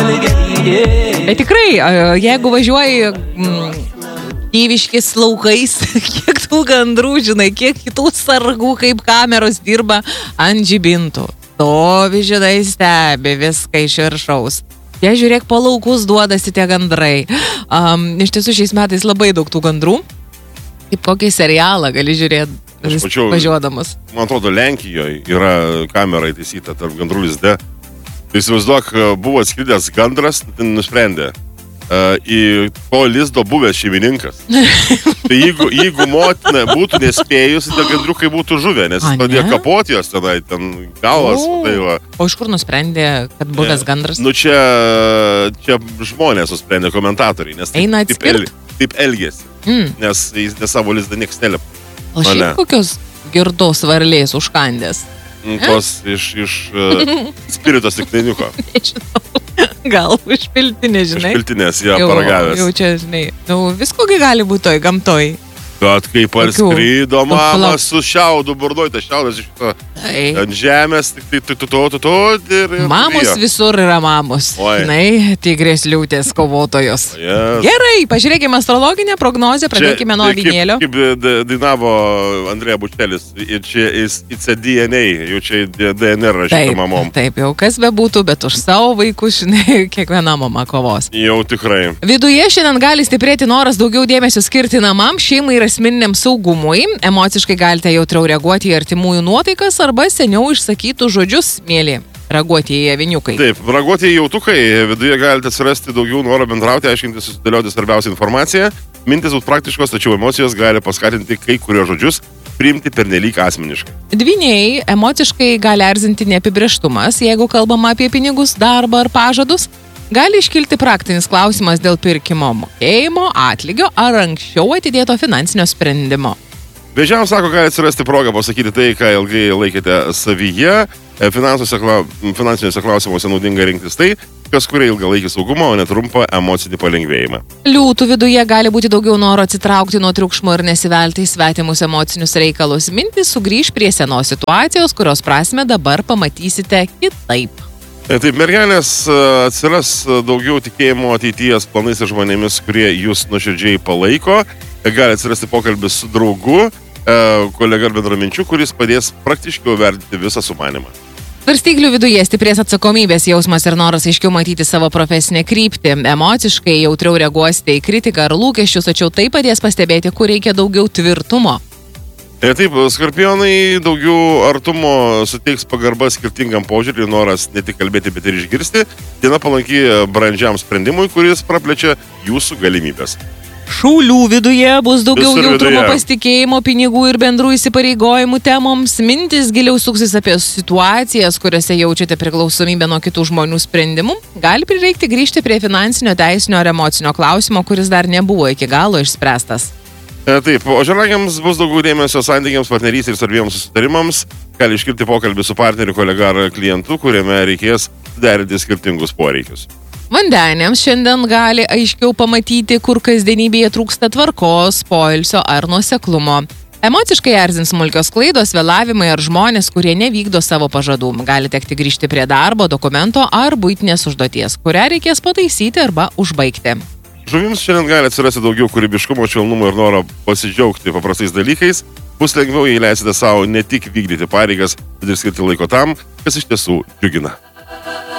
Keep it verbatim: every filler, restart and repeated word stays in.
Tai tikrai, jeigu važiuoji mm, Kyviškės laukais, kiek tų gandrų, žinai, kiek kitų sargų, kaip kameros dirba ant žibintų. Stovi, žinai, stebi viską iš viršaus. Jie žiūrėk, po laukus duodasi tie gandrai. Um, iš tiesų šiais metais labai daug tų gandrų. Kaip kokį serialą gali žiūrėti vis pačiau, važiuodamas. Man atrodo, Lenkijoje yra kamera įtaisyta tarp gandrų lizde. Tai įsivaizduok, buvo atskridęs gandras, tai nusprendė. Uh, į to lizdo buvęs šeimininkas. Tai jeigu, jeigu motina būtų nespėjusi, tai gandriukai būtų žuvę, nes pradėjo kapoti jos tenai, ten galvas. O, tai va. O iš kur nusprendė, kad buvęs ne. gandras? Nu čia, čia žmonės nusprendė, komentatoriai, nes taip, taip, el, taip elgėsi, mm. nes jis ne savo lizdą nieks nelipa. O šiaip kokios girdos varlės užkandės? Tos eh? iš, iš uh, spiritos tiktainiuko. Nežinau. Gal užpiltinė, žinai? Užpiltinės, jo, jau, paragavęs. Jau čia, žinai, nu, visko gali būti toj gamtoj. Kad kaip parskrydo mama su šiaudu burdoj, tai šiaudas iš to ant žemės, tik tai tu, tu, tu, tu, tu, ir... Mamos visur yra mamos. Žinai, tigrės liūtės kovotojos. Yes. Gerai, pažiūrėkime astrologinę prognozę, pradėkime nuo avinėlio. Kaip, kaip dainavo Andrėja Bučelis, čia it's a D N A, jau čia D N R rašyta mamom. Taip, jau kas bebūtų, bet už savo vaikus, žinai, kiekviena mama kovos. Jau tikrai. Viduje šiandien gali stiprėti noras daugiau dėmesio skirti namam, šeimai ir asmeniniam saugumui. Emociškai galite jautriau reaguoti į artimųjų nuotaikas arba seniau išsakytų žodžius, mėly. Reaguoti į aviniukai. Taip, reaguoti į jautukai. Viduje galite atsirasti daugiau noro bendrauti, aiškinti, susidėlioti svarbiausią informaciją. Mintis būtų praktiškos, tačiau emocijos gali paskatinti kai kurios žodžius priimti pernelyg asmeniškai. Dvyniai, emociškai gali erzinti neapibrėžtumas, jeigu kalbama apie pinigus, darbą ar pažadus. Gali iškilti praktinis klausimas dėl pirkimo mokėjimo, atlygio ar anksčiau atidėto finansinio sprendimo. Vėžiams, sako, gali atsirasti progą pasakyti tai, ką ilgai laikėte savyje. Finansiniuose klausimuose naudinga rinktis tai, kas kuria ilgalaikį saugumą, o ne trumpą emocinį palengvėjimą. Liūtų viduje gali būti daugiau noro atsitraukti nuo triukšmo ir nesivelti į svetimus emocinius reikalus. Mintis sugrįš prie senos situacijos, kurios prasme dabar pamatysite kitaip. Taip, mergelės, atsiras daugiau tikėjimo ateities planais ir žmonėmis, kurie jūs nuoširdžiai palaiko. Gali atsirasti pokalbis su draugu, kolega ar bendraminčiu, kuris padės praktiškiau vertinti visą sumanimą. Svarstyklių viduje stiprės atsakomybės jausmas ir noras aiškiau matyti savo profesinę kryptį. Emociškai jautriau reaguosite į kritiką ar lūkesčius, tačiau tai padės pastebėti, kur reikia daugiau tvirtumo. E taip, skorpionai, daugiau artumo suteiks pagarba skirtingam požiūrį, noras ne tik kalbėti, bet ir išgirsti. Diena palanki brandžiam sprendimui, kuris praplečia jūsų galimybės. Šaulių viduje bus daugiau Visur jautrumo, viduje. Pasitikėjimo, pinigų ir bendrų įsipareigojimų temoms. Mintis giliau suksis apie situacijas, kuriuose jaučiate priklausomybę nuo kitų žmonių sprendimų. Gali prireikti grįžti prie finansinio, teisinio ar emocinio klausimo, kuris dar nebuvo iki galo išspręstas. Taip, o žeragiams bus daugiau dėmesio santykiams, partnerystės ir svarbiems susitarimams. Gali iškilti pokalbį su partneriu, kolega ar klientu, kuriame reikės derinti skirtingus poreikius. Vandeniams šiandien gali aiškiau pamatyti, kur kasdienybėje trūksta tvarkos, poilsio ar nuoseklumo. Emociškai erzins smulkios klaidos, vėlavimai ar žmonės, kurie nevykdo savo pažadų. Gali tekti grįžti prie darbo, dokumento ar buitinės užduoties, kurią reikės pataisyti arba užbaigti. Žuvims šiandien gali atsirasti daugiau kūrybiškumo, švelnumo ir noro pasidžiaugti paprastais dalykais. Bus lengviau, jei leisite savo ne tik vykdyti pareigas, bet ir skirti laiko tam, kas iš tiesų džiugina.